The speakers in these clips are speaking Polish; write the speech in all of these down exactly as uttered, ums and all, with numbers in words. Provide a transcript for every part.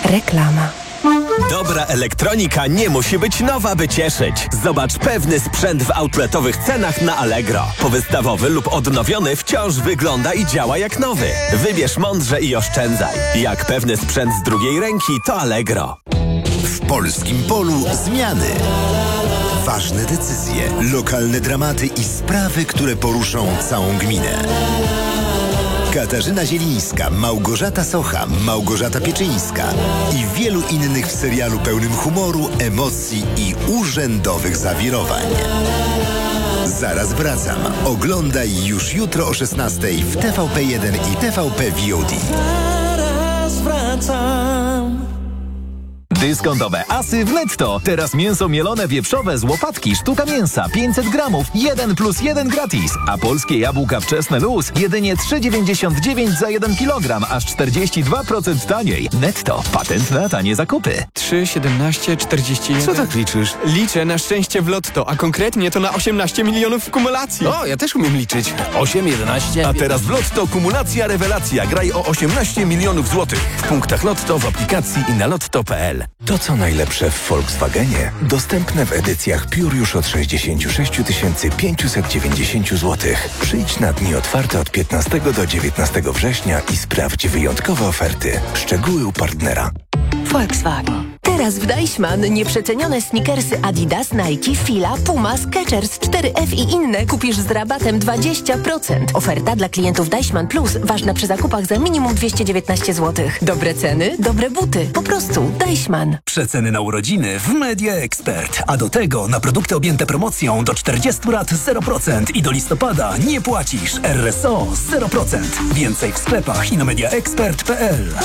Reklama. Dobra elektronika nie musi być nowa, by cieszyć. Zobacz pewny sprzęt w outletowych cenach na Allegro. Powystawowy lub odnowiony wciąż wygląda i działa jak nowy. Wybierz mądrze i oszczędzaj. Jak pewny sprzęt z drugiej ręki, to Allegro. W polskim polu zmiany. Ważne decyzje, lokalne dramaty i sprawy, które poruszą całą gminę. Katarzyna Zielińska, Małgorzata Socha, Małgorzata Pieczyńska i wielu innych w serialu pełnym humoru, emocji i urzędowych zawirowań. Zaraz wracam. Oglądaj już jutro o szesnastej w T V P jeden i T V P V O D. Zaraz wracam. Dyskontowe asy w Netto. Teraz mięso mielone wieprzowe z łopatki, sztuka mięsa, pięćset gramów, jeden plus jeden gratis. A polskie jabłka wczesne luz, jedynie trzy dziewięćdziesiąt dziewięć za jeden kilogram, aż czterdzieści dwa procent taniej. Netto. Patent na tanie zakupy. trzy, siedemnaście, czterdzieści jeden. Co tak liczysz? Liczę na szczęście w lotto, a konkretnie to na osiemnaście milionów w kumulacji. O, ja też umiem liczyć. osiem, jedenaście. A teraz w Lotto kumulacja rewelacja. Graj o osiemnaście milionów złotych. W punktach Lotto, w aplikacji i na lotto kropka p l. To co najlepsze w Volkswagenie, dostępne w edycjach Pure już od sześćdziesiąt sześć tysięcy pięćset dziewięćdziesiąt złotych. Przyjdź na dni otwarte od piętnastego do dziewiętnastego września i sprawdź wyjątkowe oferty. Szczegóły u partnera. Volkswagen. Teraz w Deichmann nieprzecenione sneakersy Adidas, Nike, Fila, Puma, Skechers, cztery F i inne kupisz z rabatem dwadzieścia procent. Oferta dla klientów Deichmann Plus ważna przy zakupach za minimum dwieście dziewiętnaście złotych. Dobre ceny, dobre buty. Po prostu Deichmann. Przeceny na urodziny w Media Expert. A do tego na produkty objęte promocją do czterdziestu lat zero procent i do listopada nie płacisz. R S O zero procent. Więcej w sklepach i na media expert kropka p l.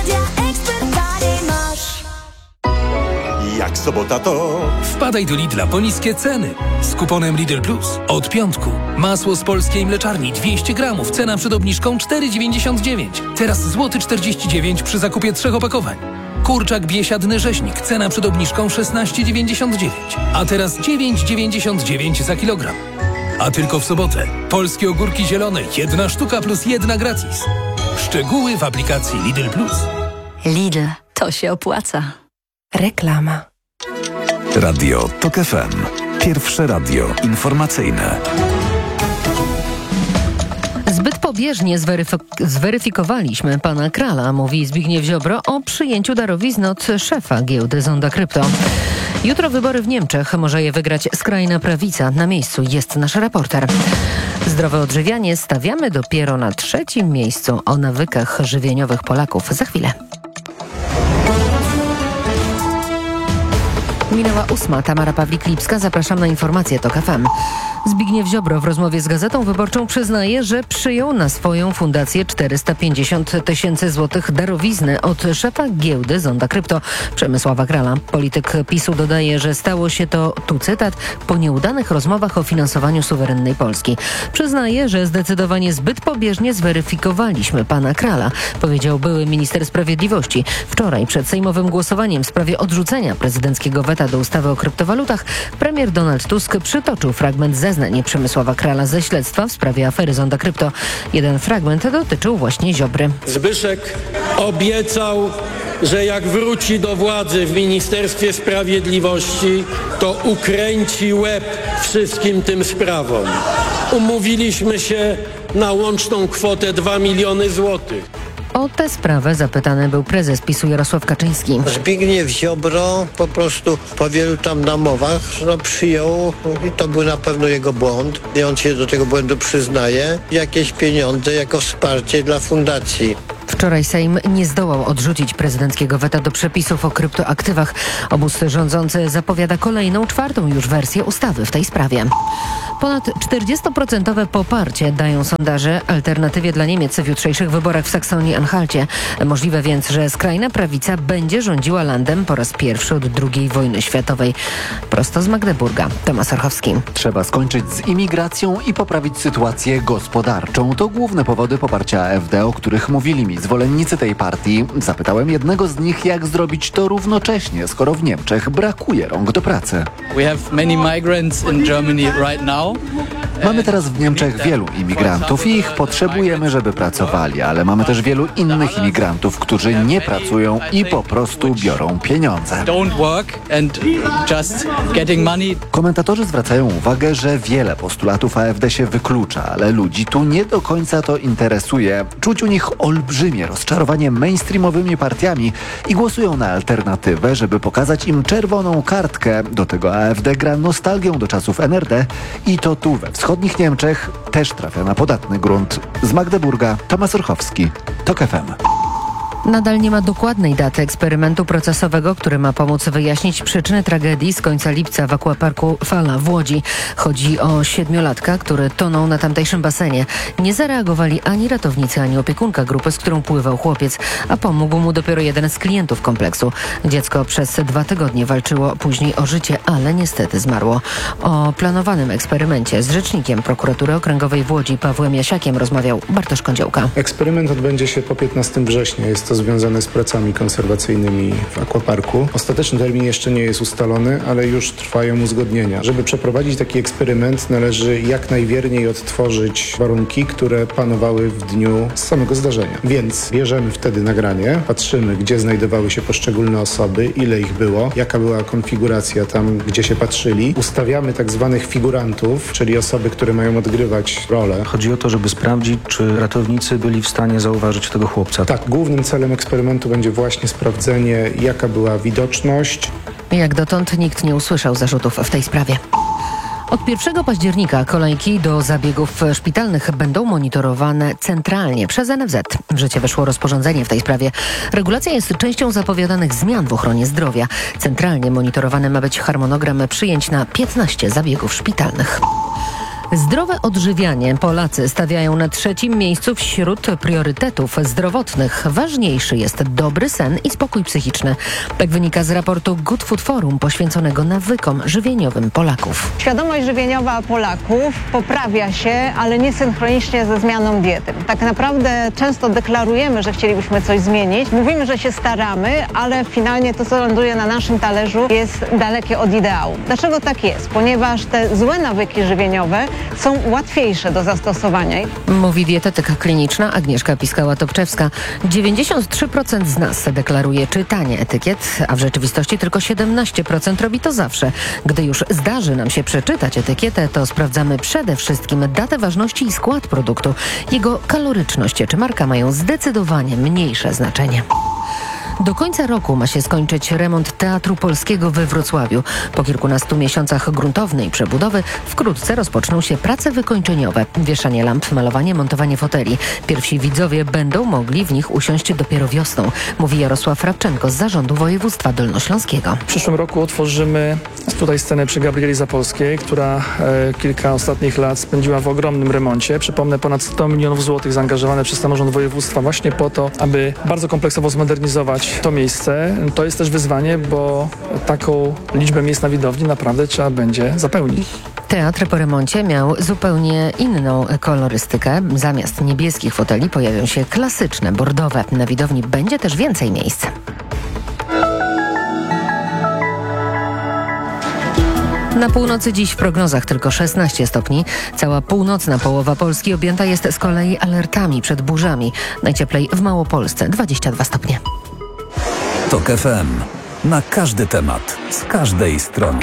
Jak sobota to... Wpadaj do Lidla po niskie ceny. Z kuponem Lidl Plus. Od piątku. Masło z polskiej mleczarni dwieście gramów. Cena przed obniżką cztery dziewięćdziesiąt dziewięć. Teraz złoty czterdzieści dziewięć przy zakupie trzech opakowań. Kurczak biesiadny rzeźnik. Cena przed obniżką szesnaście dziewięćdziesiąt dziewięć. A teraz dziewięć dziewięćdziesiąt dziewięć za kilogram. A tylko w sobotę. Polskie ogórki zielone. Jedna sztuka plus jedna gratis. Szczegóły w aplikacji Lidl Plus. Lidl. To się opłaca. Reklama. Radio Tok F M. Pierwsze radio informacyjne. Zbyt pobieżnie zweryf- zweryfikowaliśmy pana Krala, mówi Zbigniew Ziobro o przyjęciu darowizn od szefa giełdy Zonda Krypto. Jutro wybory w Niemczech. Może je wygrać skrajna prawica. Na miejscu jest nasz reporter. Zdrowe odżywianie stawiamy dopiero na trzecim miejscu. O nawykach żywieniowych Polaków za chwilę. Minęła ósma. Tamara Pawlik-Lipska. Zapraszam na informacje Tok F M. Zbigniew Ziobro w rozmowie z Gazetą Wyborczą przyznaje, że przyjął na swoją fundację czterysta pięćdziesiąt tysięcy złotych darowizny od szefa giełdy Zonda Krypto Przemysława Krala. Polityk PiSu dodaje, że stało się to, tu cytat, po nieudanych rozmowach o finansowaniu suwerennej Polski. Przyznaje, że zdecydowanie zbyt pobieżnie zweryfikowaliśmy pana Krala, powiedział były minister sprawiedliwości. Wczoraj przed sejmowym głosowaniem w sprawie odrzucenia prezydenckiego weta do ustawy o kryptowalutach premier Donald Tusk przytoczył fragment zeznań Przemysława Krala ze śledztwa w sprawie afery Zonda Krypto. Jeden fragment dotyczył właśnie Ziobry. Zbyszek obiecał, że jak wróci do władzy w Ministerstwie Sprawiedliwości, to ukręci łeb wszystkim tym sprawom. Umówiliśmy się na łączną kwotę dwa miliony złotych. O tę sprawę zapytany był prezes PiSu Jarosław Kaczyński. Zbigniew Ziobro po prostu po wielu tam namowach no, przyjął, i to był na pewno jego błąd, i on się do tego błędu przyznaje, jakieś pieniądze jako wsparcie dla fundacji. Wczoraj Sejm nie zdołał odrzucić prezydenckiego weta do przepisów o kryptoaktywach. Obóz rządzący zapowiada kolejną, czwartą już wersję ustawy w tej sprawie. Ponad czterdzieści procent poparcie dają sondaże Alternatywie dla Niemiec w jutrzejszych wyborach w Saksonii-Anhalcie. Możliwe więc, że skrajna prawica będzie rządziła landem po raz pierwszy od drugiej wojny światowej. Prosto z Magdeburga. Tomasz Orchowski. Trzeba skończyć z imigracją i poprawić sytuację gospodarczą. To główne powody poparcia A F D, o których mówili mi zwolennicy tej partii. Zapytałem jednego z nich, jak zrobić to równocześnie, skoro w Niemczech brakuje rąk do pracy. We have many migrants in Germany right now. Mamy teraz w Niemczech wielu imigrantów i ich potrzebujemy, żeby pracowali, ale mamy też wielu innych imigrantów, którzy nie pracują i po prostu biorą pieniądze. Komentatorzy zwracają uwagę, że wiele postulatów A F D się wyklucza, ale ludzi tu nie do końca to interesuje. Czuć u nich olbrzymie rozczarowanie mainstreamowymi partiami i głosują na alternatywę, żeby pokazać im czerwoną kartkę. Do tego A F D gra nostalgią do czasów N R D i to tu we wschodnich Niemczech też trafia na podatny grunt. Z Magdeburga Tomasz Orchowski, TOK F M. Nadal nie ma dokładnej daty eksperymentu procesowego, który ma pomóc wyjaśnić przyczyny tragedii z końca lipca w aquaparku Fala w Łodzi. Chodzi o siedmiolatka, który tonął na tamtejszym basenie. Nie zareagowali ani ratownicy, ani opiekunka grupy, z którą pływał chłopiec, a pomógł mu dopiero jeden z klientów kompleksu. Dziecko przez dwa tygodnie walczyło później o życie, ale niestety zmarło. O planowanym eksperymencie z rzecznikiem prokuratury okręgowej w Łodzi Pawłem Jasiakiem rozmawiał Bartosz Kądziołka. Eksperyment odbędzie się po piętnastego września. Jest to związane z pracami konserwacyjnymi w aquaparku. Ostateczny termin jeszcze nie jest ustalony, ale już trwają uzgodnienia. Żeby przeprowadzić taki eksperyment, należy jak najwierniej odtworzyć warunki, które panowały w dniu samego zdarzenia. Więc bierzemy wtedy nagranie, patrzymy, gdzie znajdowały się poszczególne osoby, ile ich było, jaka była konfiguracja tam, gdzie się patrzyli. Ustawiamy tak zwanych figurantów, czyli osoby, które mają odgrywać rolę. Chodzi o to, żeby sprawdzić, czy ratownicy byli w stanie zauważyć tego chłopca. Tak, głównym celem eksperymentu będzie właśnie sprawdzenie, jaka była widoczność. Jak dotąd nikt nie usłyszał zarzutów w tej sprawie. Od pierwszego października kolejki do zabiegów szpitalnych będą monitorowane centralnie przez N F Z. W życie weszło rozporządzenie w tej sprawie. Regulacja jest częścią zapowiadanych zmian w ochronie zdrowia. Centralnie monitorowany ma być harmonogram przyjęć na piętnaście zabiegów szpitalnych. Zdrowe odżywianie Polacy stawiają na trzecim miejscu wśród priorytetów zdrowotnych. Ważniejszy jest dobry sen i spokój psychiczny. Tak wynika z raportu Good Food Forum poświęconego nawykom żywieniowym Polaków. Świadomość żywieniowa Polaków poprawia się, ale nie synchronicznie ze zmianą diety. Tak naprawdę często deklarujemy, że chcielibyśmy coś zmienić. Mówimy, że się staramy, ale finalnie to, co ląduje na naszym talerzu, jest dalekie od ideału. Dlaczego tak jest? Ponieważ te złe nawyki żywieniowe są łatwiejsze do zastosowania. Mówi dietetyk kliniczna Agnieszka Piskała-Topczewska. dziewięćdziesiąt trzy procent z nas deklaruje czytanie etykiet, a w rzeczywistości tylko siedemnaście procent robi to zawsze. Gdy już zdarzy nam się przeczytać etykietę, to sprawdzamy przede wszystkim datę ważności i skład produktu. Jego kaloryczność czy marka mają zdecydowanie mniejsze znaczenie. Do końca roku ma się skończyć remont Teatru Polskiego we Wrocławiu. Po kilkunastu miesiącach gruntownej przebudowy wkrótce rozpoczną się prace wykończeniowe. Wieszanie lamp, malowanie, montowanie foteli. Pierwsi widzowie będą mogli w nich usiąść dopiero wiosną, mówi Jarosław Rabczenko z Zarządu Województwa Dolnośląskiego. W przyszłym roku otworzymy tutaj scenę przy Gabrieli Zapolskiej, która e, kilka ostatnich lat spędziła w ogromnym remoncie. Przypomnę, ponad sto milionów złotych zaangażowane przez samorząd województwa właśnie po to, aby bardzo kompleksowo zmodernizować to miejsce. To jest też wyzwanie, bo taką liczbę miejsc na widowni naprawdę trzeba będzie zapełnić. Teatr po remoncie miał zupełnie inną kolorystykę. Zamiast niebieskich foteli pojawią się klasyczne, bordowe. Na widowni będzie też więcej miejsc. Na północy dziś w prognozach tylko szesnaście stopni. Cała północna połowa Polski objęta jest z kolei alertami przed burzami. Najcieplej w Małopolsce dwadzieścia dwa stopnie. TOK F M. Na każdy temat, z każdej strony.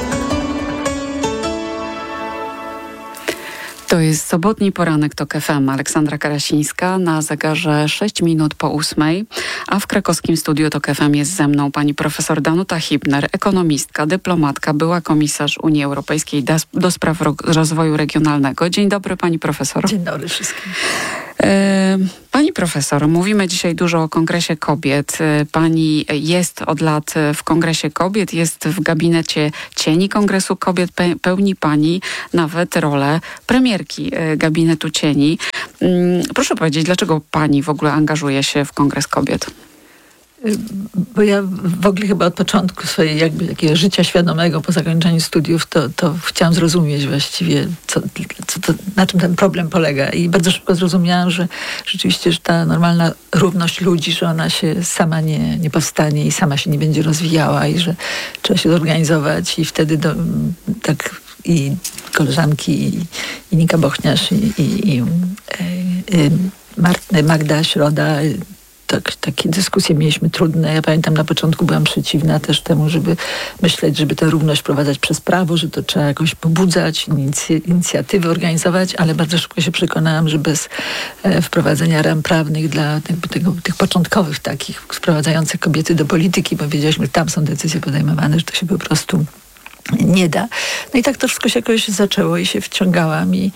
To jest sobotni poranek TOK F M. Aleksandra Karasińska, na zegarze sześć minut po ósmej, a w krakowskim studiu TOK F M jest ze mną pani profesor Danuta Hibner, ekonomistka, dyplomatka, była komisarz Unii Europejskiej do spraw rozwoju regionalnego. Dzień dobry pani profesor. Dzień dobry wszystkim. Pani profesor, mówimy dzisiaj dużo o Kongresie Kobiet. Pani jest od lat w Kongresie Kobiet, jest w gabinecie cieni Kongresu Kobiet, pełni pani nawet rolę premierki gabinetu cieni. Proszę powiedzieć, dlaczego pani w ogóle angażuje się w Kongres Kobiet? Bo ja w ogóle chyba od początku swojego jakby takiego życia świadomego po zakończeniu studiów, to, to chciałam zrozumieć właściwie, co, co to, na czym ten problem polega. I bardzo szybko zrozumiałam, że rzeczywiście, że ta normalna równość ludzi, że ona się sama nie, nie powstanie i sama się nie będzie rozwijała i że trzeba się zorganizować i wtedy do, tak i koleżanki i, i Nika Bochniarz i, i, i y, y, Mart- Magda Środa. Tak, takie dyskusje mieliśmy trudne. Ja pamiętam, na początku byłam przeciwna też temu, żeby myśleć, żeby tę równość wprowadzać przez prawo, że to trzeba jakoś pobudzać, inicy- inicjatywy organizować, ale bardzo szybko się przekonałam, że bez e, wprowadzenia ram prawnych dla jakby tego, tych początkowych takich, sprowadzających kobiety do polityki, bo wiedzieliśmy, że tam są decyzje podejmowane, że to się po prostu nie da. No i tak to wszystko się jakoś zaczęło i się wciągałam i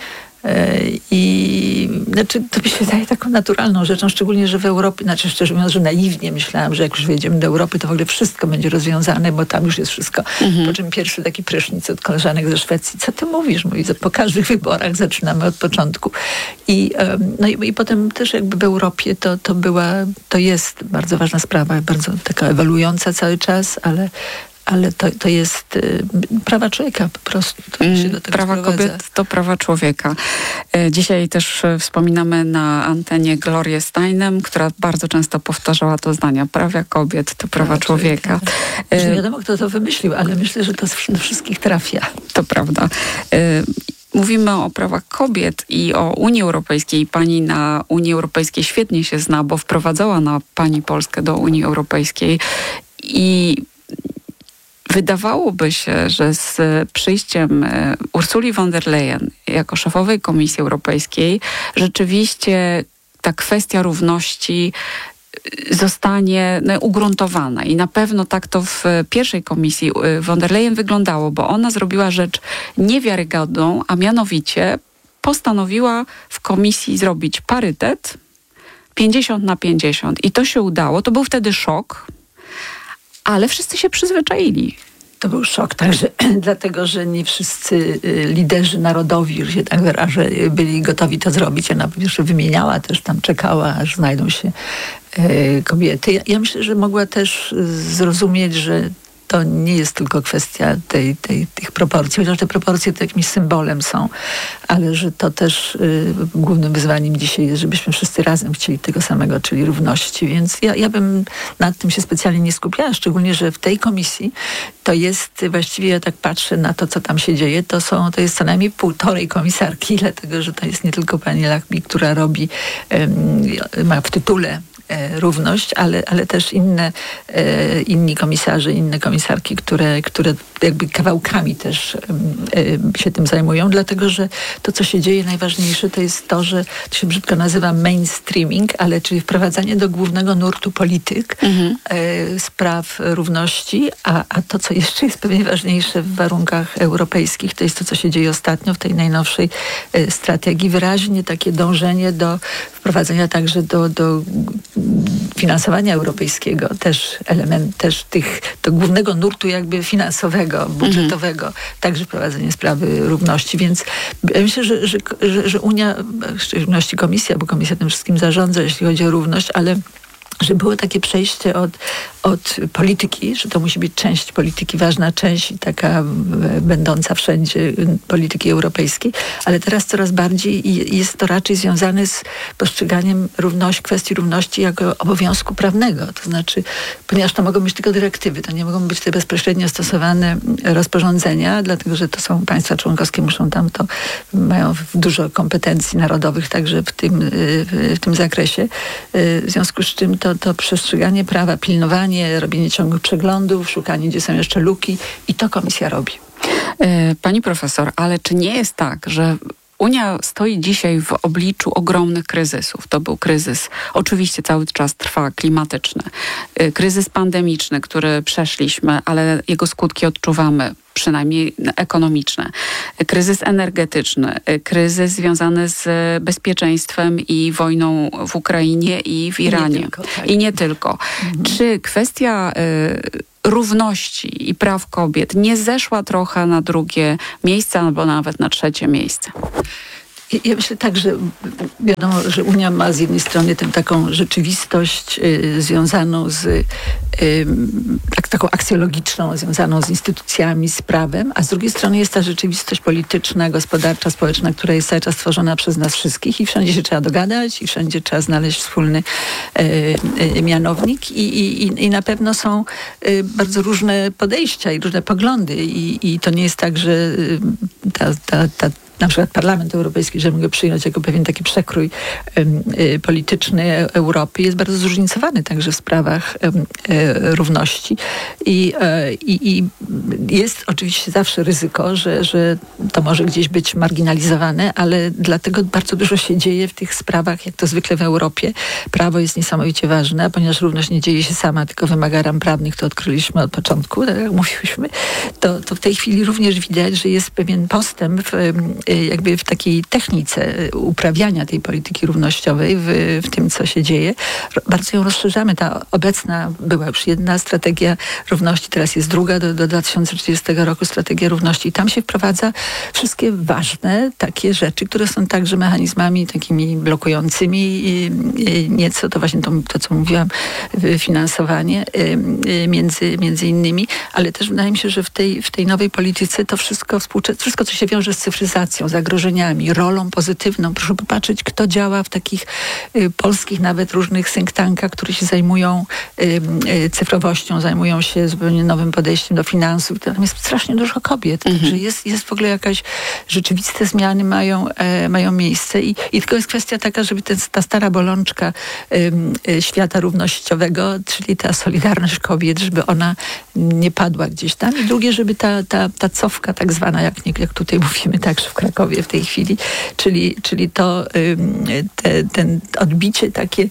I znaczy, to mi się wydaje taką naturalną rzeczą, szczególnie, że w Europie, znaczy szczerze mówiąc, że naiwnie myślałam, że jak już wjedziemy do Europy, to w ogóle wszystko będzie rozwiązane, bo tam już jest wszystko. Mhm. Po czym pierwszy taki prysznic od koleżanek ze Szwecji. Co ty mówisz? Mówi, po każdych wyborach zaczynamy od początku. I, no i, i potem też jakby w Europie to, to była, to jest bardzo ważna sprawa, bardzo taka ewoluująca cały czas, ale Ale to, to jest y, prawa człowieka po prostu. To się do tego prawa sprowadza. kobiet to prawa człowieka. Y, dzisiaj też y, wspominamy na antenie Glorię Steinem, która bardzo często powtarzała to zdania. Prawa kobiet to prawa, prawa człowieka. człowieka. Y, nie wiadomo, kto to wymyślił, ale myślę, że to do wszystkich trafia. To prawda. Y, Mówimy o prawach kobiet i o Unii Europejskiej. Pani na Unii Europejskiej świetnie się zna, bo wprowadzała na pani Polskę do Unii Europejskiej i wydawałoby się, że z przyjściem Ursuli von der Leyen jako szefowej Komisji Europejskiej rzeczywiście ta kwestia równości zostanie no, ugruntowana. I na pewno tak to w pierwszej komisji von der Leyen wyglądało, bo ona zrobiła rzecz niewiarygodną, a mianowicie postanowiła w komisji zrobić parytet pięćdziesiąt na pięćdziesiąt. I to się udało. To był wtedy szok, ale wszyscy się przyzwyczaili. To był szok także dlatego, że nie wszyscy liderzy narodowi, że się tak wyrażę, byli gotowi to zrobić. Ona po pierwsze wymieniała, też tam czekała, aż znajdą się kobiety. Ja, ja myślę, że mogła też zrozumieć, że to nie jest tylko kwestia tej, tej, tych proporcji, chociaż te proporcje to jakimś symbolem są, ale że to też y, głównym wyzwaniem dzisiaj jest, żebyśmy wszyscy razem chcieli tego samego, czyli równości. Więc ja, ja bym nad tym się specjalnie nie skupiała, szczególnie, że w tej komisji to jest, właściwie ja tak patrzę na to, co tam się dzieje, to są, to jest co najmniej półtorej komisarki, dlatego, że to jest nie tylko pani Lachmi, która robi, y, ma w tytule równość, ale, ale też inne, e, inni komisarze, inne komisarki, które, które jakby kawałkami też e, się tym zajmują, dlatego, że to, co się dzieje najważniejsze, to jest to, że to się brzydko nazywa mainstreaming, ale czyli wprowadzanie do głównego nurtu polityk mhm. e, spraw równości, a, a to, co jeszcze jest pewnie ważniejsze w warunkach europejskich, to jest to, co się dzieje ostatnio w tej najnowszej e, strategii, wyraźnie takie dążenie do wprowadzenia także do, do finansowania europejskiego, też element też tych, do głównego nurtu jakby finansowego, budżetowego, mhm. także prowadzenie sprawy równości, więc ja myślę, że, że, że, że Unia, w szczególności Komisja, bo Komisja tym wszystkim zarządza, jeśli chodzi o równość, ale że było takie przejście od, od polityki, że to musi być część polityki, ważna część i taka będąca wszędzie polityki europejskiej, ale teraz coraz bardziej jest to raczej związane z postrzeganiem równości, kwestii równości jako obowiązku prawnego. To znaczy, ponieważ to mogą być tylko dyrektywy, to nie mogą być te bezpośrednio stosowane rozporządzenia, dlatego, że to są państwa członkowskie, muszą tam to, mają dużo kompetencji narodowych także w tym, w tym zakresie. W związku z czym to, to przestrzeganie prawa, pilnowanie, robienie ciągłych przeglądów, szukanie, gdzie są jeszcze luki i to komisja robi. Pani profesor, ale czy nie jest tak, że Unia stoi dzisiaj w obliczu ogromnych kryzysów. To był kryzys, oczywiście cały czas trwa, klimatyczny. Kryzys pandemiczny, który przeszliśmy, ale jego skutki odczuwamy, przynajmniej ekonomiczne. Kryzys energetyczny, kryzys związany z bezpieczeństwem i wojną w Ukrainie i w Iranie. I nie tylko. Tak. I nie tylko. Mhm. Czy kwestia y, równości i praw kobiet nie zeszła trochę na drugie miejsce albo nawet na trzecie miejsce? Ja myślę tak, że wiadomo, że Unia ma z jednej strony tę taką rzeczywistość y, związaną z y, tak, taką aksjologiczną, związaną z instytucjami, z prawem, a z drugiej strony jest ta rzeczywistość polityczna, gospodarcza, społeczna, która jest cały czas tworzona przez nas wszystkich i wszędzie się trzeba dogadać i wszędzie trzeba znaleźć wspólny y, y, mianownik i, i, i na pewno są y, bardzo różne podejścia i różne poglądy i, i to nie jest tak, że y, ta, ta, ta na przykład Parlament Europejski, żeby go przyjąć jako pewien taki przekrój um, y, polityczny Europy, jest bardzo zróżnicowany także w sprawach um, y, równości. I, y, i jest oczywiście zawsze ryzyko, że, że to może gdzieś być marginalizowane, ale dlatego bardzo dużo się dzieje w tych sprawach, jak to zwykle w Europie. Prawo jest niesamowicie ważne, a ponieważ równość nie dzieje się sama, tylko wymaga ram prawnych, to odkryliśmy od początku, tak jak mówiliśmy, to, to w tej chwili również widać, że jest pewien postęp w jakby w takiej technice uprawiania tej polityki równościowej, w, w tym, co się dzieje. Bardzo ją rozszerzamy. Ta obecna była już jedna strategia równości, teraz jest druga do, do dwa tysiące trzydziestego roku strategia równości. I tam się wprowadza wszystkie ważne takie rzeczy, które są także mechanizmami takimi blokującymi nieco, to właśnie to, to co mówiłam, finansowanie między, między innymi, ale też wydaje mi się, że w tej, w tej nowej polityce to wszystko współczesne, wszystko, co się wiąże z cyfryzacją, zagrożeniami, rolą pozytywną. Proszę popatrzeć, kto działa w takich y, polskich nawet różnych think tankach, które się zajmują y, y, cyfrowością, zajmują się zupełnie nowym podejściem do finansów. Tam jest strasznie dużo kobiet. Mhm. Także jest, jest w ogóle jakaś rzeczywiste zmiany mają, e, mają miejsce i, i tylko jest kwestia taka, żeby ten, ta stara bolączka y, y, świata równościowego, czyli ta solidarność kobiet, żeby ona nie padła gdzieś tam. I drugie, żeby ta, ta, ta cofka tak zwana, jak, jak tutaj mówimy także w Krakowie w tej chwili, czyli, czyli to te, ten odbicie takie,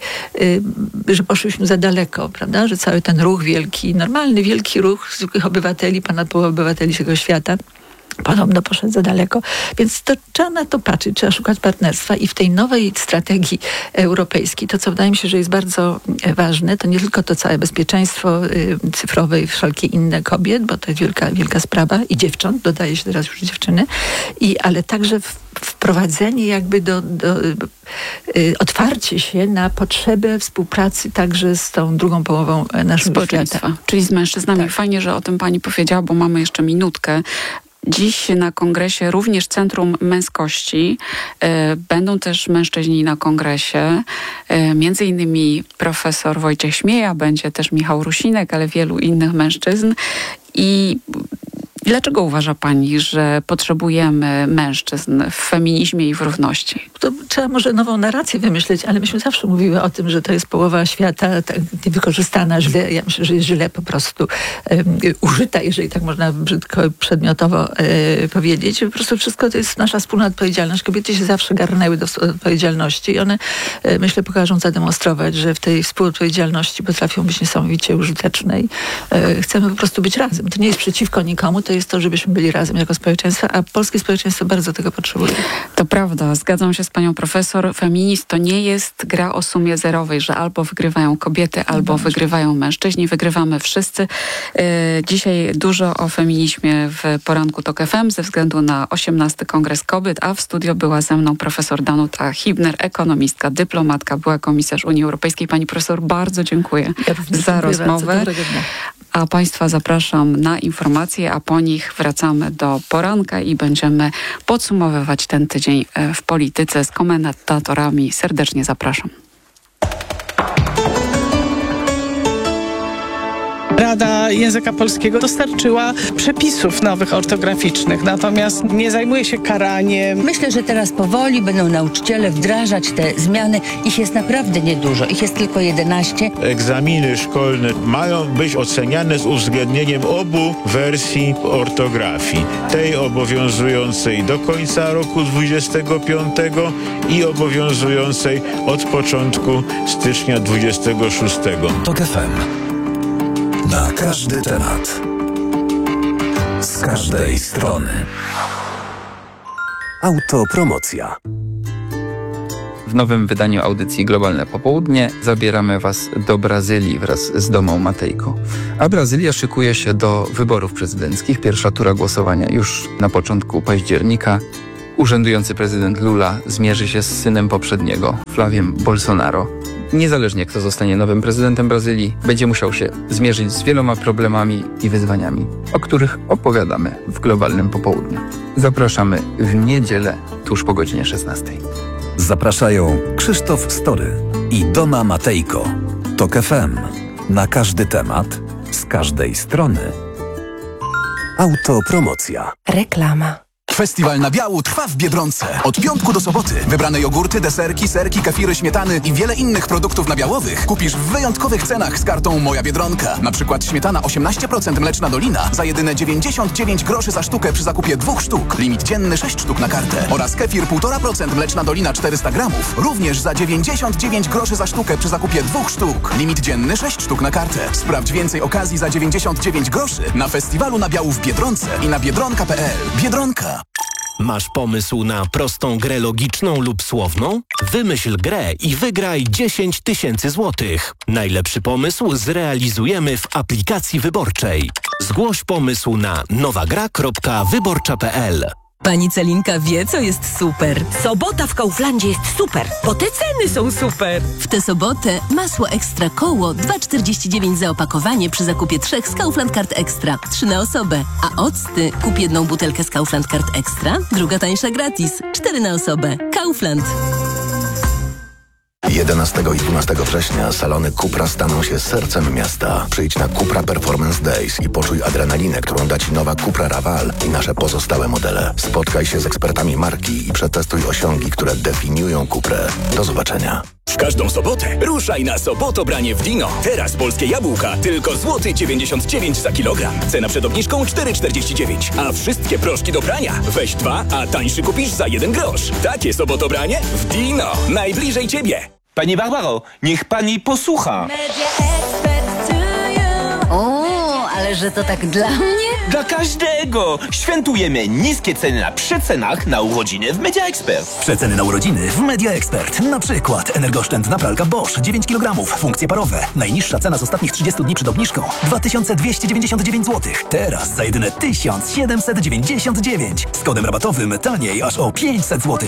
że poszliśmy za daleko, prawda, że cały ten ruch wielki, normalny wielki ruch zwykłych obywateli, ponad połowa obywateli tego świata podobno poszedł za daleko, więc to trzeba na to patrzeć, trzeba szukać partnerstwa i w tej nowej strategii europejskiej, to co wydaje mi się, że jest bardzo ważne, to nie tylko to całe bezpieczeństwo y, cyfrowe i wszelkie inne kobiet, bo to jest wielka, wielka sprawa i dziewcząt, dodaje się teraz już dziewczyny, i, ale także w, wprowadzenie jakby do, do y, y, otwarcie się na potrzebę współpracy także z tą drugą połową naszego świata. Czyli z mężczyznami. Tak. Fajnie, że o tym pani powiedziała, bo mamy jeszcze minutkę. Dziś na kongresie również Centrum Męskości. E, będą też mężczyźni na kongresie. E, między innymi profesor Wojciech Śmieja, będzie też Michał Rusinek, ale wielu innych mężczyzn. I dlaczego uważa pani, że potrzebujemy mężczyzn w feminizmie i w równości? To trzeba może nową narrację wymyśleć, ale myśmy zawsze mówiły o tym, że to jest połowa świata tak niewykorzystana źle. Ja myślę, że jest źle po prostu um, użyta, jeżeli tak można brzydko przedmiotowo e, powiedzieć. Po prostu wszystko to jest nasza wspólna odpowiedzialność. Kobiety się zawsze garnęły do odpowiedzialności i one, e, myślę, pokażą zademonstrować, że w tej współodpowiedzialności potrafią być niesamowicie użyteczne i e, chcemy po prostu być razem. To nie jest przeciwko nikomu, to jest to, żebyśmy byli razem jako społeczeństwo, a polskie społeczeństwo bardzo tego potrzebuje. To prawda, zgadzam się z panią profesor. Feminizm to nie jest gra o sumie zerowej, że albo wygrywają kobiety, albo no wygrywają mężczyźni. Wygrywamy wszyscy. Dzisiaj dużo o feminizmie w poranku TOK F M ze względu na osiemnasty Kongres Kobiet, a w studio była ze mną profesor Danuta Hibner, ekonomistka, dyplomatka, była komisarz Unii Europejskiej. Pani profesor, bardzo dziękuję ja za rozmowę. A państwa zapraszam na informacje, a po nich wracamy do poranka i będziemy podsumowywać ten tydzień w polityce z komentatorami. Serdecznie zapraszam. Rada Języka Polskiego dostarczyła przepisów nowych ortograficznych, natomiast nie zajmuje się karaniem. Myślę, że teraz powoli będą nauczyciele wdrażać te zmiany. Ich jest naprawdę niedużo. Ich jest tylko jedenaście. Egzaminy szkolne mają być oceniane z uwzględnieniem obu wersji ortografii. Tej obowiązującej do końca roku dwudziestego piątego i obowiązującej od początku stycznia dwudziestego szóstego. TOK F M. Na każdy temat. Z każdej strony. Autopromocja. W nowym wydaniu audycji Globalne Popołudnie zabieramy Was do Brazylii wraz z Domą Matejko. A Brazylia szykuje się do wyborów prezydenckich. Pierwsza tura głosowania już na początku października. urzędujący prezydent Lula zmierzy się z synem poprzedniego, Flaviem Bolsonaro. Niezależnie kto zostanie nowym prezydentem Brazylii, będzie musiał się zmierzyć z wieloma problemami i wyzwaniami, o których opowiadamy w Globalnym Popołudniu. Zapraszamy w niedzielę tuż po godzinie szesnastej. Zapraszają Krzysztof Story i Doma Matejko. Tok F M. Na każdy temat, z każdej strony. Autopromocja. Reklama. Festiwal nabiału trwa w Biedronce. Od piątku do soboty wybrane jogurty, deserki, serki, kefiry, śmietany i wiele innych produktów nabiałowych kupisz w wyjątkowych cenach z kartą Moja Biedronka. Na przykład śmietana osiemnaście procent mleczna Dolina za jedyne dziewięćdziesiąt dziewięć groszy za sztukę przy zakupie dwóch sztuk. Limit dzienny sześć sztuk na kartę. Oraz kefir półtora procent mleczna Dolina czterysta gramów. Również za dziewięćdziesiąt dziewięć groszy za sztukę przy zakupie dwóch sztuk. Limit dzienny sześć sztuk na kartę. Sprawdź więcej okazji za dziewięćdziesiąt dziewięć groszy na festiwalu nabiału w Biedronce i na biedronka kropka p l. Biedronka. Masz pomysł na prostą grę logiczną lub słowną? Wymyśl grę i wygraj dziesięć tysięcy złotych. Najlepszy pomysł zrealizujemy w aplikacji wyborczej. Zgłoś pomysł na nowagra kropka wyborcza kropka p l. Pani Celinka wie, co jest super. Sobota w Kauflandzie jest super, bo te ceny są super. W tę sobotę masło Ekstra Koło dwa czterdzieści dziewięć za opakowanie przy zakupie trzech z Kaufland Card Extra. Trzy na osobę. A octy kup jedną butelkę z Kaufland Card Extra, druga tańsza gratis. Cztery na osobę. Kaufland. jedenastego i dwunastego września salony Cupra staną się sercem miasta. Przyjdź na Cupra Performance Days i poczuj adrenalinę, którą da Ci nowa Cupra Raval i nasze pozostałe modele. Spotkaj się z ekspertami marki i przetestuj osiągi, które definiują Cuprę. Do zobaczenia. W każdą sobotę ruszaj na Sobotobranie w Dino. Teraz polskie jabłka tylko złoty dziewięćdziesiąt dziewięć za kilogram. Cena przed obniżką cztery czterdzieści dziewięć. A wszystkie proszki do prania weź dwa, a tańszy kupisz za jeden grosz. Takie Sobotobranie w Dino. Najbliżej Ciebie. Pani Barbaro, niech pani posłucha. O, ale że to tak dla mnie? Dla każdego. Świętujemy niskie ceny na przecenach na urodziny w Media Expert. Przeceny na urodziny w Media Expert. Na przykład energooszczędna pralka Bosch dziewięć kilogramów, funkcje parowe. Najniższa cena z ostatnich trzydziestu dni przed obniżką dwa tysiące dwieście dziewięćdziesiąt dziewięć złotych. Teraz za jedyne tysiąc siedemset dziewięćdziesiąt dziewięć. Z kodem rabatowym taniej aż o pięćset złotych.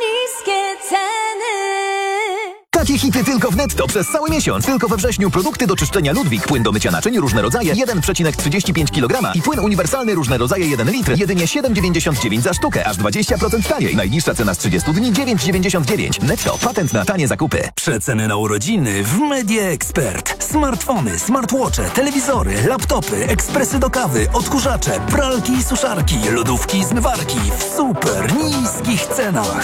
Takie hity tylko w Netto przez cały miesiąc. Tylko we wrześniu produkty do czyszczenia Ludwik, płyn do mycia naczyń, różne rodzaje, jeden przecinek trzydzieści pięć kilograma i płyn uniwersalny, różne rodzaje jeden litr, jedynie siedem dziewięćdziesiąt dziewięć za sztukę, aż dwadzieścia procent taniej. Najniższa cena z trzydziestu dni dziewięć dziewięćdziesiąt dziewięć. Netto, patent na tanie zakupy. Przeceny na urodziny w Media Expert. Smartfony, smartwatche, telewizory, laptopy, ekspresy do kawy, odkurzacze, pralki i suszarki, lodówki i zmywarki w super niskich cenach.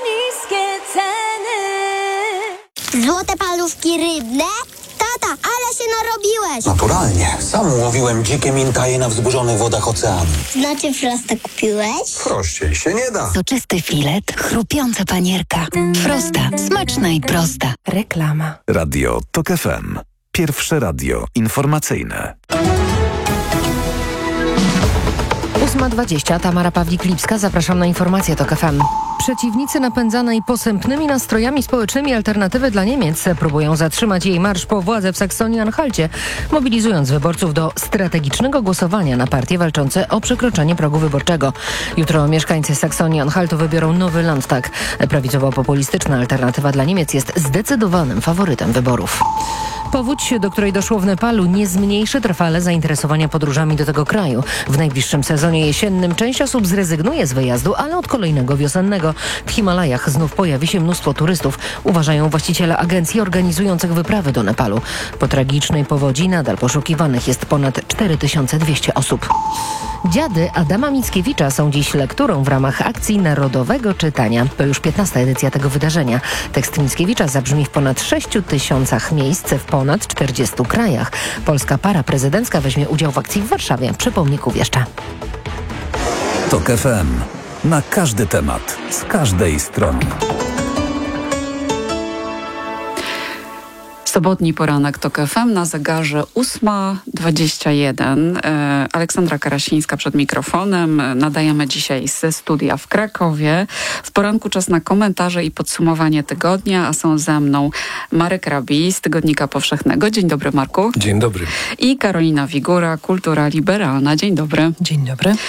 Złote parówki rybne? Tata, ale się narobiłeś! Naturalnie. Sam łowiłem dzikie mintaje na wzburzonych wodach oceanu. Znaczy Frosta kupiłeś? Prościej się nie da. Soczysty filet, chrupiąca panierka. Frosta. Smaczna i prosta. Reklama. Radio Tok F M. Pierwsze radio informacyjne. ósma dwadzieścia. Tamara Pawlik-Lipska. Zapraszam na informacje Tok F M. Przeciwnicy napędzanej posępnymi nastrojami społecznymi Alternatywy dla Niemiec próbują zatrzymać jej marsz po władzę w Saksonii-Anhalcie, mobilizując wyborców do strategicznego głosowania na partie walczące o przekroczenie progu wyborczego. Jutro mieszkańcy Saksonii-Anhaltu wybiorą nowy Landtag. Prawicowo-populistyczna Alternatywa dla Niemiec jest zdecydowanym faworytem wyborów. Powódź, do której doszło w Nepalu, nie zmniejszy trwale zainteresowania podróżami do tego kraju. W najbliższym sezonie jesiennym część osób zrezygnuje z wyjazdu, ale od kolejnego wiosennego w Himalajach znów pojawi się mnóstwo turystów, uważają właściciele agencji organizujących wyprawy do Nepalu. Po tragicznej powodzi nadal poszukiwanych jest ponad cztery tysiące dwieście osób. Dziady Adama Mickiewicza są dziś lekturą w ramach akcji Narodowego Czytania. To już piętnasta edycja tego wydarzenia. Tekst Mickiewicza zabrzmi w ponad sześciu tysiącach miejsc w ponad czterdziestu krajach. Polska para prezydencka weźmie udział w akcji w Warszawie przy pomniku Wieszcza. Tok F M. Na każdy temat, z każdej strony. Sobotni poranek Tok F M, na zegarze ósma dwadzieścia jeden. E, Aleksandra Karasińska przed mikrofonem. Nadajemy dzisiaj ze studia w Krakowie. W poranku czas na komentarze i podsumowanie tygodnia, a są ze mną Marek Rabi z Tygodnika Powszechnego. Dzień dobry, Marku. Dzień dobry. I Karolina Wigura, Kultura Liberalna. Dzień dobry. Dzień dobry.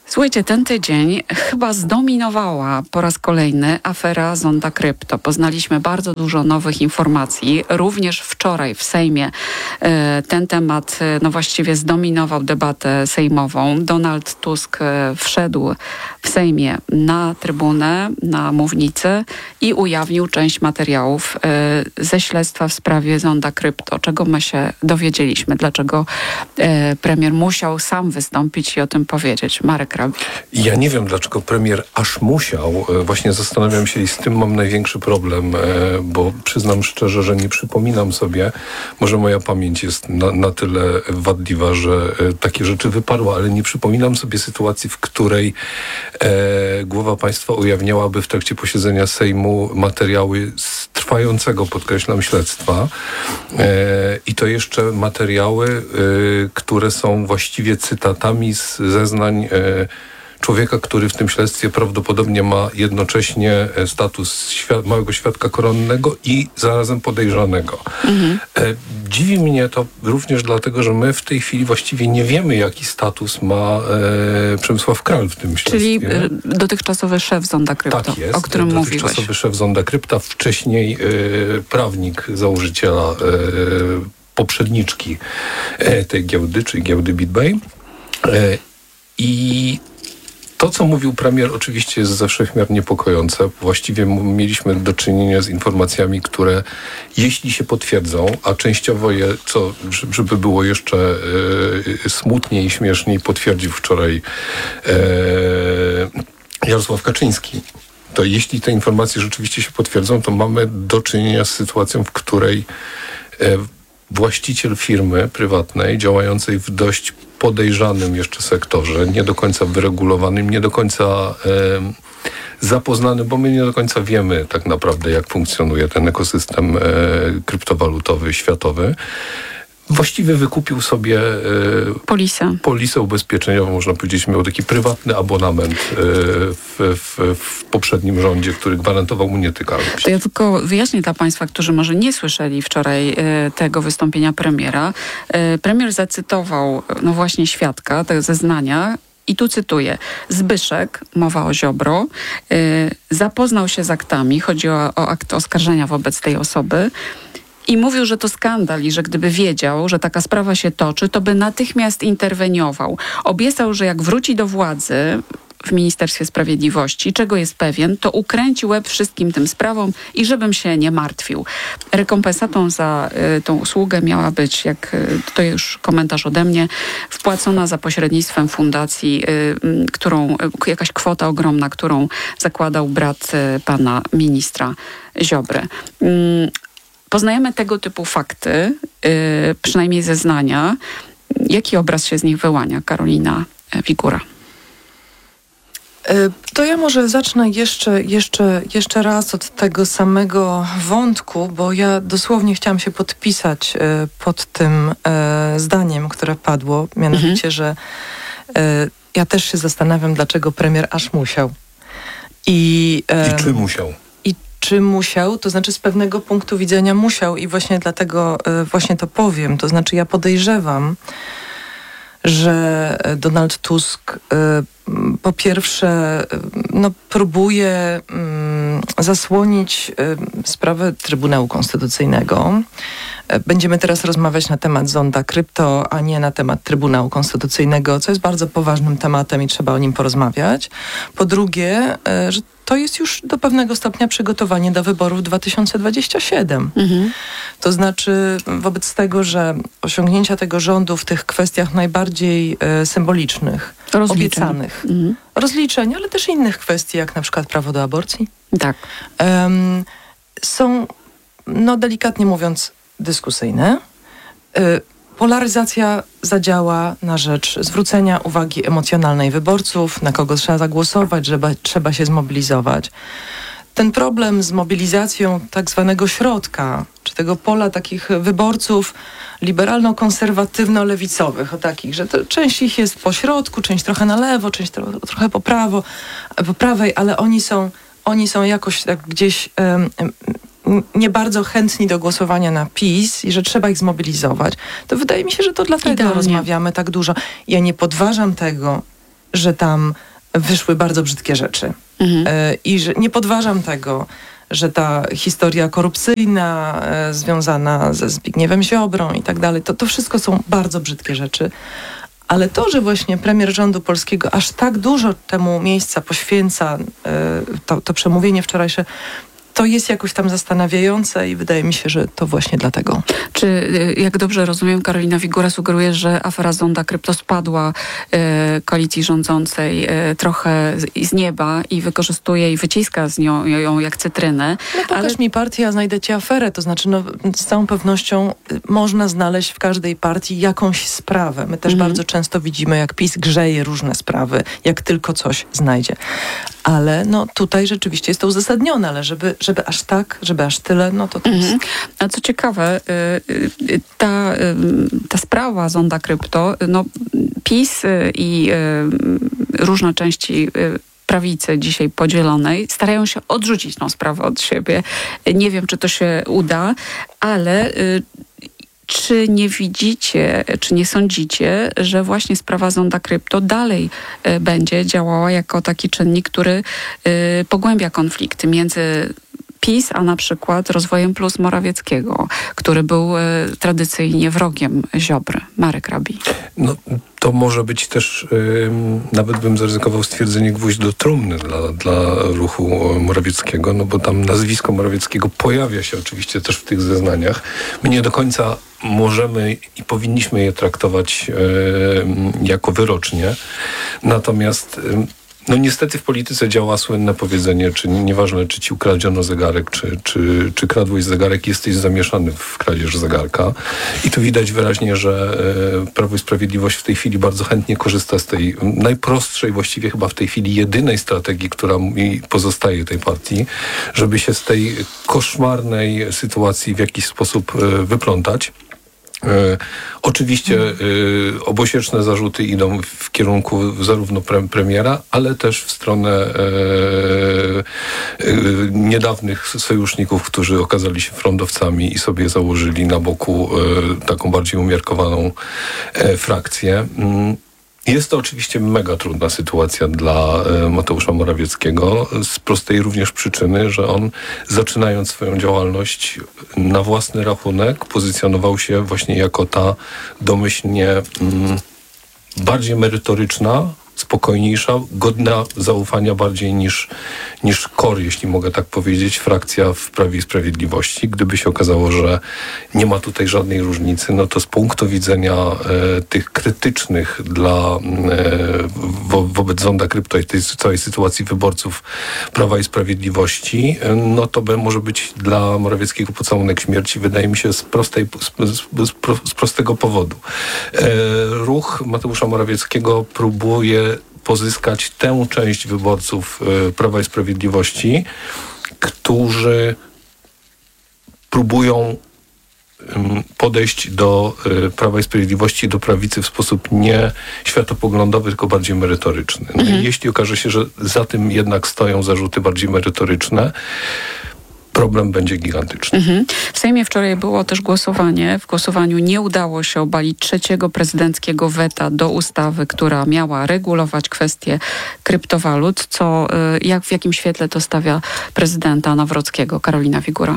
Słuchajcie, ten tydzień chyba zdominowała po raz kolejny afera Zonda Krypto. Poznaliśmy bardzo dużo nowych informacji. Również wczoraj w Sejmie e, ten temat e, no właściwie zdominował debatę sejmową. Donald Tusk e, wszedł w Sejmie na trybunę, na mównicę i ujawnił część materiałów e, ze śledztwa w sprawie Zonda Krypto. Czego my się dowiedzieliśmy? Dlaczego e, premier musiał sam wystąpić i o tym powiedzieć? Marek Rabi. Ja nie wiem, dlaczego premier aż musiał. Właśnie zastanawiam się i z tym mam największy problem, bo przyznam szczerze, że nie przypominam sobie, może moja pamięć jest na, na tyle wadliwa, że takie rzeczy wyparła, ale nie przypominam sobie sytuacji, w której e, głowa państwa ujawniałaby w trakcie posiedzenia Sejmu materiały z trwającego, podkreślam, śledztwa. E, I to jeszcze materiały, e, które są właściwie cytatami z zeznań e, człowieka, który w tym śledztwie prawdopodobnie ma jednocześnie status świad- małego świadka koronnego i zarazem podejrzanego. Mhm. E, dziwi mnie to również dlatego, że my w tej chwili właściwie nie wiemy, jaki status ma e, Przemysław Kral w tym śledztwie. Czyli e, dotychczasowy szef Zonda Krypto, tak jest, o którym mówiłeś. Dotychczasowy szef Zonda Krypta, wcześniej e, prawnik założyciela e, poprzedniczki e, tej giełdy, czyli giełdy BitBay. E, I to, co mówił premier, oczywiście jest ze wszechmiar niepokojące. Właściwie mieliśmy do czynienia z informacjami, które jeśli się potwierdzą, a częściowo je, co, żeby było jeszcze e, smutniej i śmieszniej, potwierdził wczoraj e, Jarosław Kaczyński. To jeśli te informacje rzeczywiście się potwierdzą, to mamy do czynienia z sytuacją, w której e, właściciel firmy prywatnej działającej w dość podejrzanym jeszcze sektorze, nie do końca wyregulowanym, nie do końca e, zapoznanym, bo my nie do końca wiemy tak naprawdę, jak funkcjonuje ten ekosystem e, kryptowalutowy światowy. Właściwie wykupił sobie e, polisę. polisę ubezpieczeniową, można powiedzieć, miał taki prywatny abonament e, w, w, w poprzednim rządzie, który gwarantował mu nietykalność. To ja tylko wyjaśnię dla Państwa, którzy może nie słyszeli wczoraj e, tego wystąpienia premiera. E, premier zacytował no właśnie świadka, te zeznania. I tu cytuję. Zbyszek, mowa o Ziobro, e, zapoznał się z aktami, chodzi o, o akt oskarżenia wobec tej osoby, i mówił, że to skandal i że gdyby wiedział, że taka sprawa się toczy, to by natychmiast interweniował. Obiecał, że jak wróci do władzy w Ministerstwie Sprawiedliwości, czego jest pewien, to ukręci łeb wszystkim tym sprawom i żebym się nie martwił. Rekompensatą za y, tą usługę miała być, jak y, to już komentarz ode mnie, wpłacona za pośrednictwem fundacji, y, y, którą, y, jakaś kwota ogromna, którą zakładał brat y, pana ministra Ziobry. Y, Poznajemy tego typu fakty, yy, przynajmniej zeznania. Jaki obraz się z nich wyłania? Karolina Wigura. To ja może zacznę jeszcze, jeszcze, jeszcze raz od tego samego wątku, bo ja dosłownie chciałam się podpisać pod tym zdaniem, które padło, mianowicie, mhm. że ja też się zastanawiam, dlaczego premier aż musiał. I, I czy musiał? Czy musiał, to znaczy z pewnego punktu widzenia musiał i właśnie dlatego y, właśnie to powiem. To znaczy ja podejrzewam, że Donald Tusk y, po pierwsze y, no, próbuje y, zasłonić y, sprawę Trybunału Konstytucyjnego. Będziemy teraz rozmawiać na temat Zonda Krypto, a nie na temat Trybunału Konstytucyjnego, co jest bardzo poważnym tematem i trzeba o nim porozmawiać. Po drugie, y, że to jest już do pewnego stopnia przygotowanie do wyborów dwa tysiące dwudziestego siódmego. Mhm. To znaczy wobec tego, że osiągnięcia tego rządu w tych kwestiach najbardziej e, symbolicznych, rozliczeń. obiecanych, mhm. rozliczeń, ale też innych kwestii, jak na przykład prawo do aborcji, tak. um, są, no delikatnie mówiąc, dyskusyjne. E, Polaryzacja zadziała na rzecz zwrócenia uwagi emocjonalnej wyborców, na kogo trzeba zagłosować, że trzeba się zmobilizować. Ten problem z mobilizacją tak zwanego środka, czy tego pola takich wyborców liberalno-konserwatywno-lewicowych, o takich, że to, część ich jest po środku, część trochę na lewo, część tro, trochę po prawo, po prawej, ale oni są, oni są jakoś tak gdzieś um, nie bardzo chętni do głosowania na PiS i że trzeba ich zmobilizować, to wydaje mi się, że to dlatego Idealnie. rozmawiamy tak dużo. Ja nie podważam tego, że tam wyszły bardzo brzydkie rzeczy. Mhm. E, I że nie podważam tego, że ta historia korupcyjna e, związana ze Zbigniewem Ziobrą i tak dalej, to, to wszystko są bardzo brzydkie rzeczy. Ale to, że właśnie premier rządu polskiego aż tak dużo temu miejsca poświęca, e, to, to przemówienie wczorajsze, to jest jakoś tam zastanawiające i wydaje mi się, że to właśnie dlatego. Czy, jak dobrze rozumiem, Karolina Wigura sugeruje, że afera Zonda Krypto spadła e, koalicji rządzącej e, trochę z, z nieba i wykorzystuje i wyciska z nią ją jak cytrynę. No pokaż ale... mi partię, a znajdę ci aferę. To znaczy, no, z całą pewnością można znaleźć w każdej partii jakąś sprawę. My też mhm. bardzo często widzimy, jak PiS grzeje różne sprawy, jak tylko coś znajdzie. Ale no, tutaj rzeczywiście jest to uzasadnione, ale żeby, żeby aż tak, żeby aż tyle, no to to jest... Mhm. A co ciekawe, ta, ta sprawa Zonda Krypto, no PiS i różne części prawicy dzisiaj podzielonej starają się odrzucić tą sprawę od siebie. Nie wiem, czy to się uda, ale... Czy nie widzicie, czy nie sądzicie, że właśnie sprawa Zonda Krypto dalej y, będzie działała jako taki czynnik, który y, pogłębia konflikty między PiS, a na przykład Rozwojem Plus Morawieckiego, który był y, tradycyjnie wrogiem Ziobry? Marek Rabi. No, to może być też, y, nawet bym zaryzykował stwierdzenie, gwóźdź do trumny dla, dla ruchu Morawieckiego, no bo tam nazwisko Morawieckiego pojawia się oczywiście też w tych zeznaniach. My nie do końca możemy i powinniśmy je traktować y, jako wyrocznie. Natomiast y, no niestety w polityce działa słynne powiedzenie, czy nieważne, czy ci ukradziono zegarek, czy, czy, czy kradłeś zegarek, jesteś zamieszany w kradzież zegarka. I tu widać wyraźnie, że e, Prawo i Sprawiedliwość w tej chwili bardzo chętnie korzysta z tej najprostszej, właściwie chyba w tej chwili jedynej strategii, która mi pozostaje tej partii, żeby się z tej koszmarnej sytuacji w jakiś sposób e, wyplątać. E, oczywiście e, obosieczne zarzuty idą w kierunku zarówno pre, premiera, ale też w stronę e, e, niedawnych sojuszników, którzy okazali się frontowcami i sobie założyli na boku e, taką bardziej umiarkowaną e, frakcję. Jest to oczywiście mega trudna sytuacja dla e, Mateusza Morawieckiego z prostej również przyczyny, że on zaczynając swoją działalność na własny rachunek pozycjonował się właśnie jako ta domyślnie mm, bardziej merytoryczna, spokojniejsza, godna zaufania bardziej niż, niż K O R, jeśli mogę tak powiedzieć, frakcja w Prawie i Sprawiedliwości. Gdyby się okazało, że nie ma tutaj żadnej różnicy, no to z punktu widzenia e, tych krytycznych dla e, wo, wobec Zonda Krypto i tej całej sytuacji wyborców Prawa i Sprawiedliwości, e, no to by może być dla Morawieckiego pocałunek śmierci, wydaje mi się, z, prostej, z, z, z prostego powodu. E, ruch Mateusza Morawieckiego próbuje pozyskać tę część wyborców y, Prawa i Sprawiedliwości, którzy próbują y, podejść do y, Prawa i Sprawiedliwości, do prawicy w sposób nie światopoglądowy, tylko bardziej merytoryczny. No mhm. i jeśli okaże się, że za tym jednak stoją zarzuty bardziej merytoryczne, problem będzie gigantyczny. Mhm. W Sejmie wczoraj było też głosowanie. W głosowaniu nie udało się obalić trzeciego prezydenckiego weta do ustawy, która miała regulować kwestie kryptowalut. Co, jak, w jakim świetle to stawia prezydenta Nawrockiego? Karolina Wigura.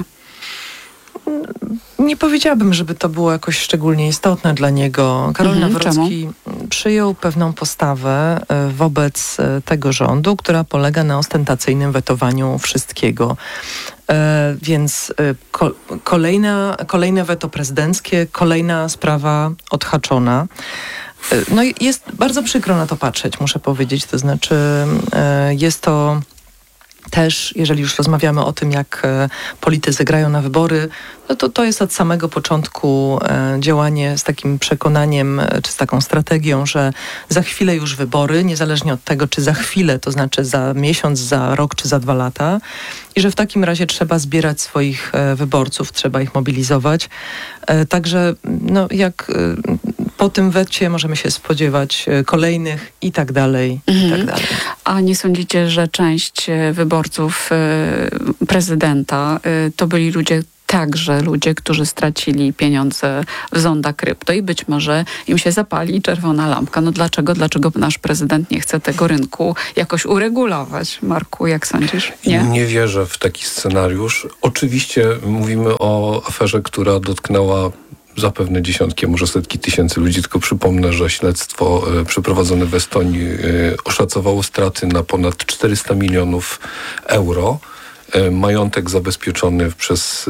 Nie powiedziałabym, żeby to było jakoś szczególnie istotne dla niego. Karol mhm, Nawrocki czemu? przyjął pewną postawę wobec tego rządu, która polega na ostentacyjnym wetowaniu wszystkiego. E, więc ko, kolejna, kolejne weto prezydenckie, kolejna sprawa odhaczona. E, no i jest bardzo przykro na to patrzeć, muszę powiedzieć. To znaczy e, jest to też, jeżeli już rozmawiamy o tym, jak e, politycy grają na wybory, no to to jest od samego początku e, działanie z takim przekonaniem, e, czy z taką strategią, że za chwilę już wybory, niezależnie od tego, czy za chwilę, to znaczy za miesiąc, za rok, czy za dwa lata, i że w takim razie trzeba zbierać swoich e, wyborców, trzeba ich mobilizować. E, także no, jak e, po tym wecie możemy się spodziewać e, kolejnych i tak dalej, mhm. i tak dalej. A nie sądzicie, że część wyborców e, prezydenta e, to byli ludzie, także ludzie, którzy stracili pieniądze w zonda krypto i być może im się zapali czerwona lampka. No dlaczego? Dlaczego nasz prezydent nie chce tego rynku jakoś uregulować? Marku, jak sądzisz? Nie? Nie wierzę w taki scenariusz. Oczywiście mówimy o aferze, która dotknęła zapewne dziesiątki, a może setki tysięcy ludzi. Tylko przypomnę, że śledztwo e, przeprowadzone w Estonii e, oszacowało straty na ponad czterysta milionów euro. E, majątek zabezpieczony przez e,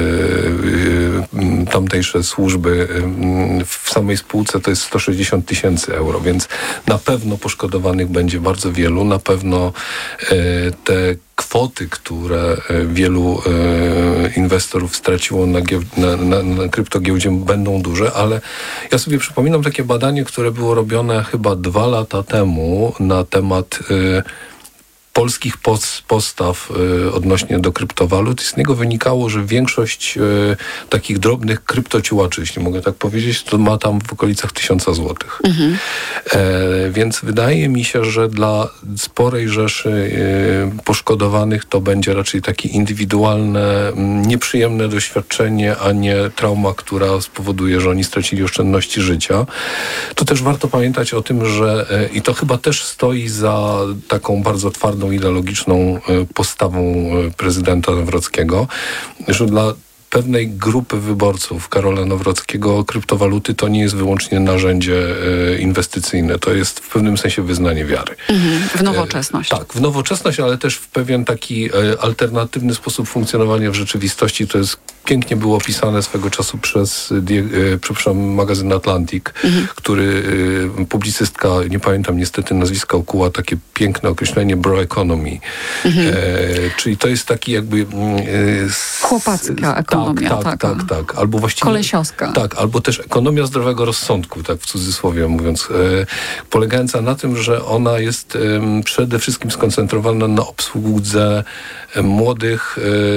e, tamtejsze służby e, w samej spółce to jest sto sześćdziesiąt tysięcy euro, więc na pewno poszkodowanych będzie bardzo wielu. Na pewno e, te kwoty, które wielu e, inwestorów straciło na, na, na, na kryptogiełdzie, będą duże, ale ja sobie przypominam takie badanie, które było robione chyba dwa lata temu na temat e, polskich postaw y, odnośnie do kryptowalut i z niego wynikało, że większość y, takich drobnych kryptociułaczy, jeśli mogę tak powiedzieć, to ma tam w okolicach tysiąca złotych. Mhm. E, więc wydaje mi się, że dla sporej rzeszy y, poszkodowanych to będzie raczej takie indywidualne, nieprzyjemne doświadczenie, a nie trauma, która spowoduje, że oni stracili oszczędności życia. To też warto pamiętać o tym, że y, i to chyba też stoi za taką bardzo twardą ideologiczną postawą prezydenta Nawrockiego, że dla pewnej grupy wyborców Karola Nawrockiego kryptowaluty to nie jest wyłącznie narzędzie inwestycyjne, to jest w pewnym sensie wyznanie wiary. Mhm, w nowoczesność. Tak, w nowoczesność, ale też w pewien taki alternatywny sposób funkcjonowania w rzeczywistości. To jest pięknie było opisane swego czasu przez przepraszam, magazyn Atlantic, mhm. który publicystka, nie pamiętam niestety nazwiska, ukuła takie piękne określenie bro economy. Mhm. E, czyli to jest taki jakby... E, chłopacka ekonomia. Tak, tak, tak, tak. Albo właściwie... kolesiowska. Tak, albo też ekonomia zdrowego rozsądku, tak w cudzysłowie mówiąc, e, polegająca na tym, że ona jest e, przede wszystkim skoncentrowana na obsłudze e, młodych,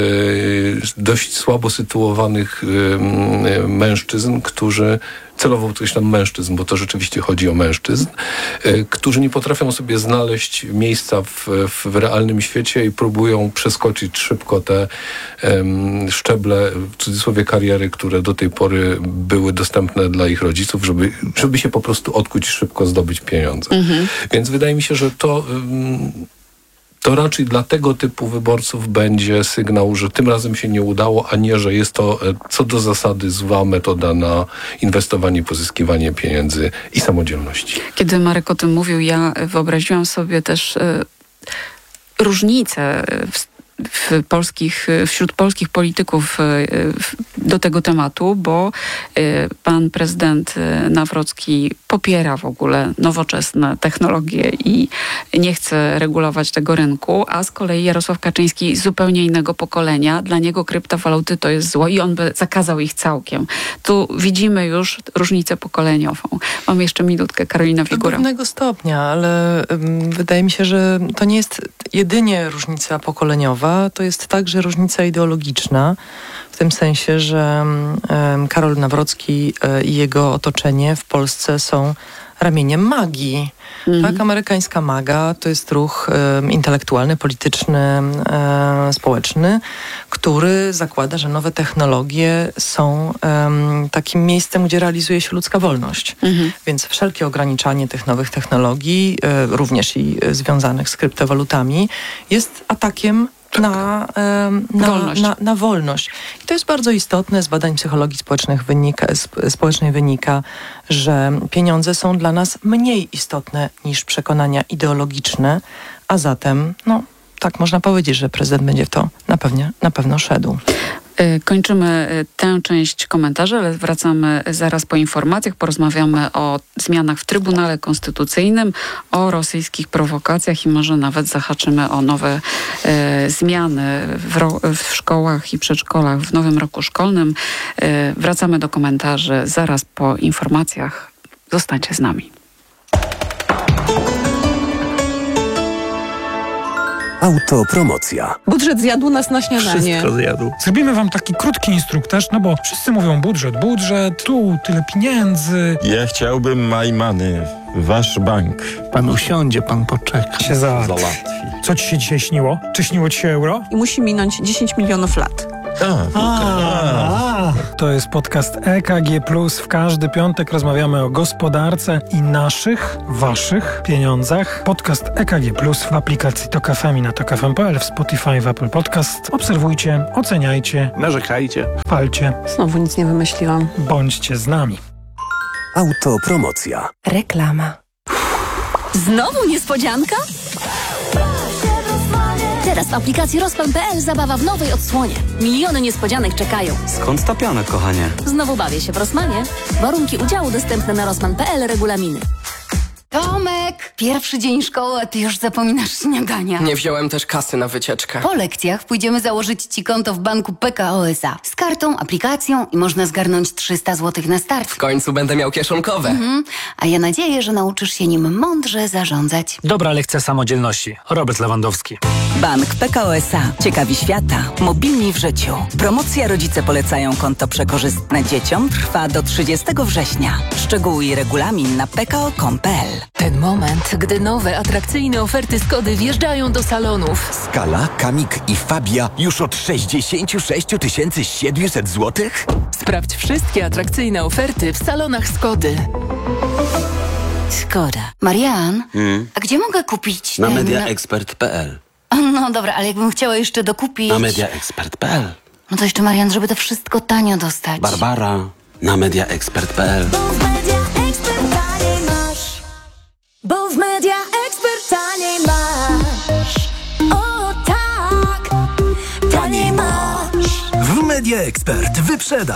e, dość słabo sytuowanych e, mężczyzn, którzy celowo podkreślam mężczyzn, bo to rzeczywiście chodzi o mężczyzn, y, którzy nie potrafią sobie znaleźć miejsca w, w realnym świecie i próbują przeskoczyć szybko te um, szczeble, w cudzysłowie kariery, które do tej pory były dostępne dla ich rodziców, żeby, żeby się po prostu odkuć szybko, zdobyć pieniądze. Mhm. Więc wydaje mi się, że to... Um, to raczej dla tego typu wyborców będzie sygnał, że tym razem się nie udało, a nie, że jest to co do zasady zła metoda na inwestowanie, pozyskiwanie pieniędzy i samodzielności. Kiedy Marek o tym mówił, ja wyobraziłam sobie też y, różnice w W polskich, wśród polskich polityków do tego tematu, bo pan prezydent Nawrocki popiera w ogóle nowoczesne technologie i nie chce regulować tego rynku, a z kolei Jarosław Kaczyński z zupełnie innego pokolenia. Dla niego kryptowaluty to jest zło i on by zakazał ich całkiem. Tu widzimy już różnicę pokoleniową. Mam jeszcze minutkę, Karolina Figura. Do pewnego stopnia, ale um, wydaje mi się, że to nie jest jedynie różnica pokoleniowa, to jest także różnica ideologiczna, w tym sensie, że um, Karol Nawrocki um, i jego otoczenie w Polsce są ramieniem magii. Mhm. Tak, amerykańska maga to jest ruch um, intelektualny, polityczny, um, społeczny, który zakłada, że nowe technologie są um, takim miejscem, gdzie realizuje się ludzka wolność. Mhm. Więc wszelkie ograniczanie tych nowych technologii, um, również i związanych z kryptowalutami, jest atakiem Na, na, wolność. Na, na wolność. I to jest bardzo istotne. Z badań psychologii społecznych wynika, społecznej wynika, że pieniądze są dla nas mniej istotne niż przekonania ideologiczne, a zatem, no, tak można powiedzieć, że prezydent będzie w to na, pewnie, na pewno szedł. Kończymy tę część komentarzy, ale wracamy zaraz po informacjach. Porozmawiamy o zmianach w Trybunale Konstytucyjnym, o rosyjskich prowokacjach i może nawet zahaczymy o nowe e, zmiany w, ro, w szkołach i przedszkolach w nowym roku szkolnym. E, wracamy do komentarzy zaraz po informacjach. Zostańcie z nami. Autopromocja. Budżet zjadł nas na śniadanie. Wszystko zjadł. Zrobimy wam taki krótki instruktaż, no bo wszyscy mówią budżet, budżet, tu tyle pieniędzy. Ja chciałbym my money, wasz bank. Pan usiądzie, pan poczeka. Się załatwi. załatwi. Co ci się dzisiaj śniło? Czy śniło ci się euro? I musi minąć dziesięć milionów lat. A, to jest podcast E K G plus. W każdy piątek rozmawiamy o gospodarce i naszych, waszych pieniądzach. Podcast E K G plus w aplikacji Tok F M i na tok f m kropka p l, w Spotify, w Apple Podcast. Obserwujcie, oceniajcie, narzekajcie, chwalcie. Znowu nic nie wymyśliłam. Bądźcie z nami. Autopromocja. Reklama. Znowu niespodzianka? Teraz w aplikacji Rozplan kropka p l zabawa w nowej odsłonie. Miliony niespodzianek czekają. Skąd ta piana, kochanie? Znowu bawię się w Rosmanie. Warunki udziału dostępne na rozplan kropka p l, regulaminy. Tomek, pierwszy dzień szkoły, a ty już zapominasz śniadania. Nie wziąłem też kasy na wycieczkę. Po lekcjach pójdziemy założyć ci konto w banku P K O S A. Z kartą, aplikacją i można zgarnąć trzysta złotych na start. W końcu będę miał kieszonkowe. Mhm. A ja nadzieję, że nauczysz się nim mądrze zarządzać. Dobra lekcja samodzielności. Robert Lewandowski. Bank P K O S A. Ciekawi świata. Mobilni w życiu. Promocja Rodzice polecają konto przekorzystne dzieciom trwa do trzydziestego września. Szczegóły i regulamin na p k o kropka com kropka p l. Ten moment, gdy nowe, atrakcyjne oferty Skody wjeżdżają do salonów. Skala, Kamik i Fabia już od sześćdziesiąt sześć tysięcy siedemset złotych? Sprawdź wszystkie atrakcyjne oferty w salonach Skody. Szkoda. Marian, Hmm? a gdzie mogę kupić Na ten... mediaexpert kropka p l. No dobra, ale jakbym chciała jeszcze dokupić... Na mediaexpert kropka p l. No to jeszcze, Marian, żeby to wszystko tanio dostać. Barbara, na mediaexpert kropka p l. Bo w Media Expert taniej masz. O tak, taniej masz. W Media Expert wyprzeda.